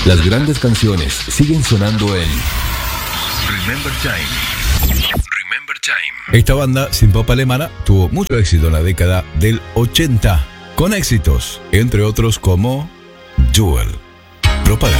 Las grandes canciones siguen sonando en Remember Time. Remember Time. Esta banda sin pop alemana tuvo mucho éxito en la década del 80, con éxitos, entre otros como Jewel. Propaganda.